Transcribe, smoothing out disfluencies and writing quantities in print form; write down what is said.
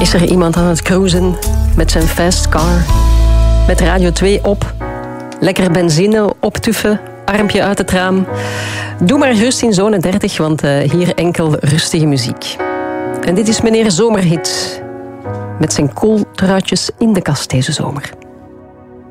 Is er iemand aan het cruisen met zijn fast car? Met Radio 2 op, lekker benzine optuffen, armpje uit het raam. Doe maar rust in zone 30, want hier enkel rustige muziek. En dit is meneer Zomerhit met zijn kooltruitjes in de kast deze zomer.